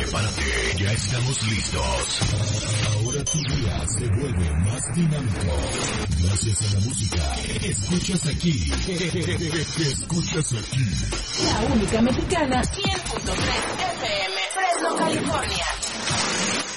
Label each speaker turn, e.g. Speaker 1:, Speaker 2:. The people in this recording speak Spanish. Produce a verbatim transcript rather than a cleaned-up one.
Speaker 1: prepárate, ya estamos listos. Ahora tu día se vuelve más dinámico. Gracias a la música, escuchas aquí. Escuchas aquí.
Speaker 2: La única mexicana, cien punto tres F M, Fresno, California.